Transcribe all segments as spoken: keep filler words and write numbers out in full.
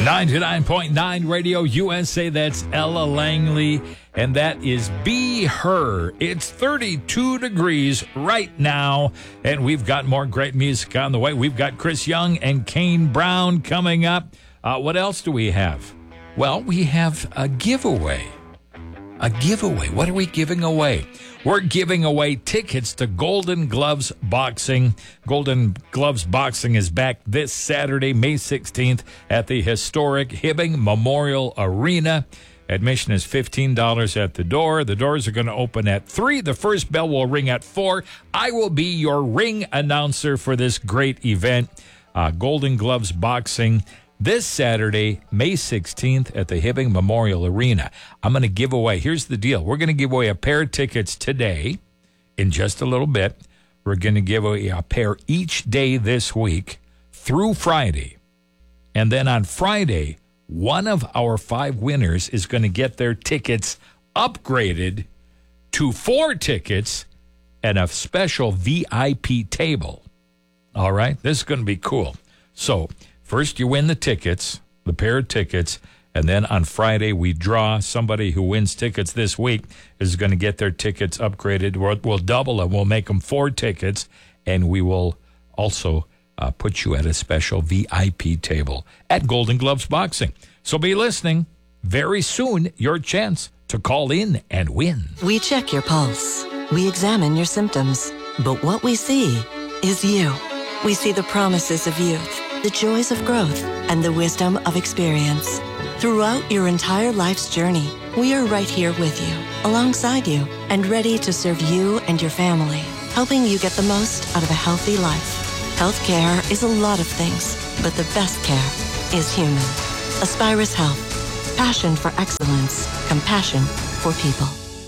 ninety-nine point nine Radio U S A, that's Ella Langley, and that is Be Her. It's thirty-two degrees right now, and we've got more great music on the way. We've got Chris Young and Kane Brown coming up. Uh, what else do we have? Well, we have a giveaway. A giveaway. What are we giving away? We're giving away tickets to Golden Gloves Boxing. Golden Gloves Boxing is back this Saturday, May sixteenth, at the historic Hibbing Memorial Arena. Admission is fifteen dollars at the door. The doors are going to open at three. The first bell will ring at four. I will be your ring announcer for this great event. Uh, Golden Gloves Boxing this Saturday, May sixteenth, at the Hibbing Memorial Arena. I'm going to give away, here's the deal. We're going to give away a pair of tickets today in just a little bit. We're going to give away a pair each day this week through Friday. And then on Friday, one of our five winners is going to get their tickets upgraded to four tickets and a special V I P table. All right? This is going to be cool. So, first, you win the tickets, the pair of tickets, and then on Friday, we draw somebody who wins tickets this week is going to get their tickets upgraded. We'll, we'll double them. We'll make them four tickets, and we will also uh, put you at a special V I P table at Golden Gloves Boxing. So be listening. Very soon, your chance to call in and win. We check your pulse. We examine your symptoms. But what we see is you. We see the promises of youth, the joys of growth, and the wisdom of experience. Throughout your entire life's journey, we are right here with you, alongside you, and ready to serve you and your family, helping you get the most out of a healthy life. Healthcare is a lot of things, but the best care is human. Aspirus Health. Passion for excellence. Compassion for people.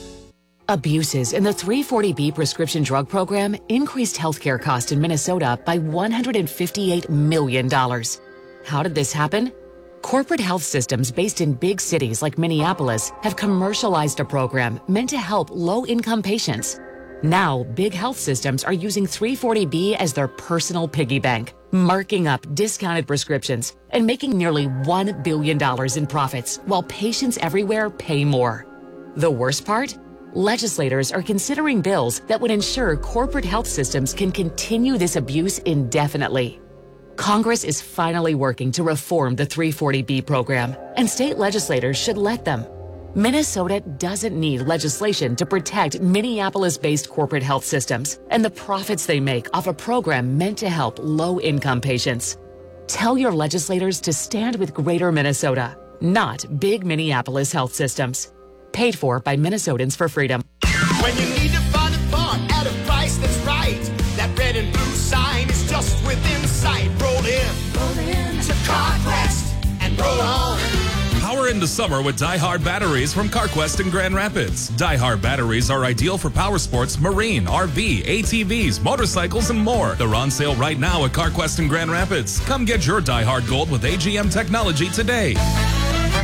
Abuses in the three forty B prescription drug program increased healthcare costs in Minnesota by one hundred fifty-eight million dollars. How did this happen? Corporate health systems based in big cities like Minneapolis have commercialized a program meant to help low-income patients. Now, big health systems are using three forty B as their personal piggy bank, marking up discounted prescriptions and making nearly one billion dollars in profits while patients everywhere pay more. The worst part? Legislators are considering bills that would ensure corporate health systems can continue this abuse indefinitely. Congress is finally working to reform the three forty B program, and state legislators should let them. Minnesota doesn't need legislation to protect Minneapolis-based corporate health systems and the profits they make off a program meant to help low-income patients. Tell your legislators to stand with Greater Minnesota, not big Minneapolis health systems. Paid for by Minnesotans for Freedom. When you need to find a part at a price that's right, that red and blue sign is just within sight. Roll in, roll in to CarQuest and roll on. Power into summer with DieHard batteries from CarQuest in Grand Rapids. DieHard batteries are ideal for power sports, marine, R V, A T Vs, motorcycles, and more. They're on sale right now at CarQuest in Grand Rapids. Come get your DieHard Gold with A G M technology today.